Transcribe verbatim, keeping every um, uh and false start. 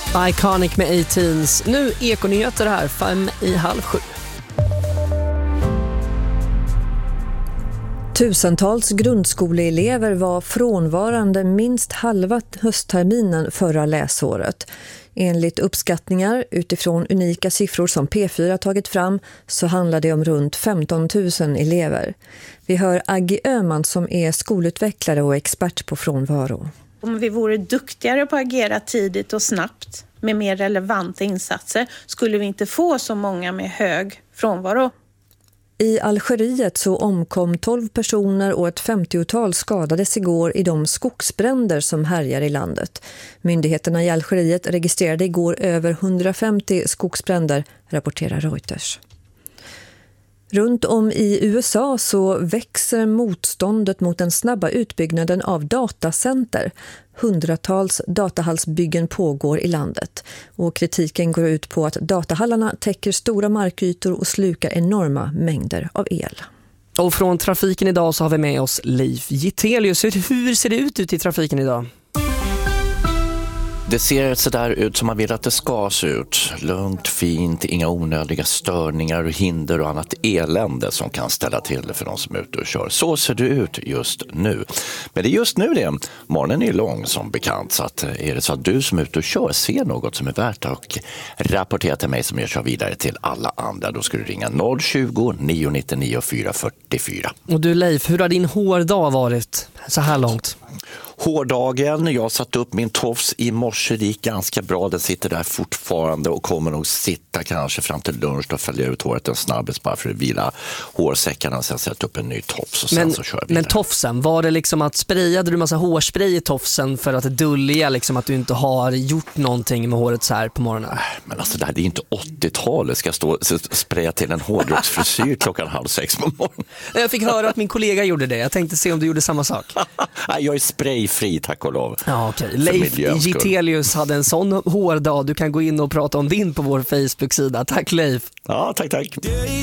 Iconic med A-Teens. Nu Ekonyheter här, fem i halv sju. Tusentals grundskoleelever var frånvarande minst halva höstterminen förra läsåret. Enligt uppskattningar utifrån unika siffror som P fyra tagit fram så handlar det om runt femton tusen elever. Vi hör Aggie Öhman som är skolutvecklare och expert på frånvaro. Om vi vore duktigare på att agera tidigt och snabbt med mer relevanta insatser skulle vi inte få så många med hög frånvaro. I Algeriet så omkom tolv personer och ett femtiotal skadades igår i de skogsbränder som härjar i landet. Myndigheterna i Algeriet registrerade igår över hundrafemtio skogsbränder, rapporterar Reuters. Runt om i U S A så växer motståndet mot den snabba utbyggnaden av datacenter. Hundratals datahallsbyggen pågår i landet och kritiken går ut på att datahallarna täcker stora markytor och slukar enorma mängder av el. Och från trafiken idag så har vi med oss Leif Gitelius. Hur ser det ut ute i trafiken idag? Det ser så där ut som man vill att det ska se ut. Lugnt, fint, inga onödiga störningar och hinder och annat elände som kan ställa till det för de som är ute och kör. Så ser det ut just nu. Men det är just nu det. Morgonen är lång som bekant, så att är det så att du som är ute och kör ser något som är värt att rapportera till mig som jag kör vidare till alla andra, då ska du ringa noll tjugo, nio nittionio, fyra fyrtiofyra. Och du Leif, hur har din hårdag varit så här långt? Hårdagen, jag satt upp min tofs i morse, det gick ganska bra, den sitter där fortfarande och kommer nog sitta kanske fram till lunch, då fäller jag ut håret en snabbis bara för att vila hårsäckarna, sen sätta upp en ny tofs och sen men, så kör vi. Men tofsen, var det liksom att sprayade du massa hårspray i tofsen för att dölja liksom att du inte har gjort någonting med håret så här på morgonen? Men alltså det här är inte åttiotalet, ska jag stå och spraya till en hårdrocksfrisyr klockan halv sex på morgonen. Jag fick höra att min kollega gjorde det, jag tänkte se om du gjorde samma sak. Nej, jag är sprayfri, tack och lov. Ja, okej. Leif Gitelius hade en sån hårdag. Du kan gå in och prata om din på vår Facebook-sida. Tack Leif. Ja, tack, tack.